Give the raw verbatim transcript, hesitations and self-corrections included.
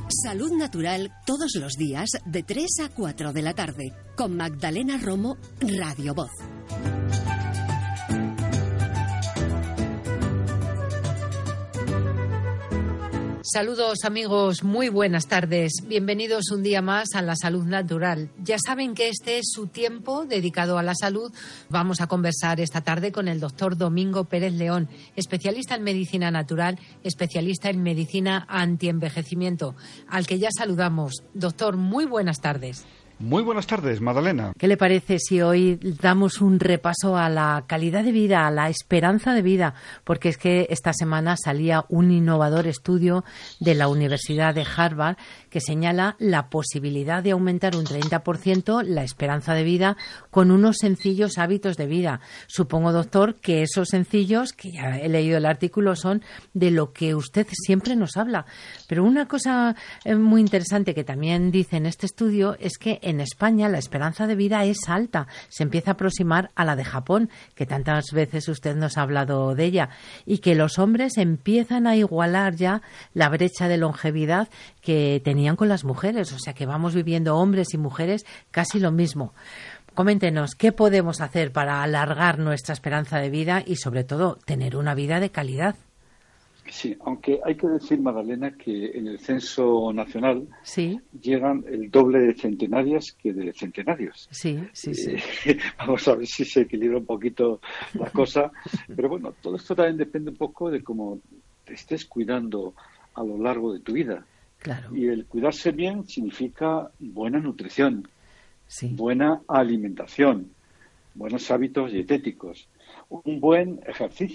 Salud Natural todos los días de tres a cuatro de la tarde con Magdalena Romo, Radio Voz. Saludos amigos, muy buenas tardes. Bienvenidos un día más a La Salud Natural. Ya saben que este es su tiempo dedicado a la salud. Vamos a conversar esta tarde con el doctor Domingo Pérez León, especialista en medicina natural, especialista en medicina antienvejecimiento, al que ya saludamos. Doctor, muy buenas tardes. Muy buenas tardes, Magdalena. ¿Qué le parece si hoy damos un repaso a la calidad de vida, a la esperanza de vida? Porque es que esta semana salía un innovador estudio de la Universidad de Harvard que señala la posibilidad de aumentar un treinta por ciento la esperanza de vida con unos sencillos hábitos de vida. Supongo, doctor, que esos sencillos, que ya he leído el artículo, son de lo que usted siempre nos habla. Pero una cosa muy interesante que también dice en este estudio es que en España la esperanza de vida es alta, se empieza a aproximar a la de Japón, que tantas veces usted nos ha hablado de ella, y que los hombres empiezan a igualar ya la brecha de longevidad que tenían con las mujeres, o sea que vamos viviendo hombres y mujeres casi lo mismo. Coméntenos, ¿qué podemos hacer para alargar nuestra esperanza de vida y sobre todo tener una vida de calidad? Sí, aunque hay que decir, Magdalena, que en el censo nacional sí. llegan el doble de centenarias que de centenarios. Sí, sí, sí. Eh, vamos a ver si se equilibra un poquito la cosa. Pero bueno, todo esto también depende un poco de cómo te estés cuidando a lo largo de tu vida. Claro. Y el cuidarse bien significa buena nutrición, sí. buena alimentación, buenos hábitos dietéticos, un buen ejercicio.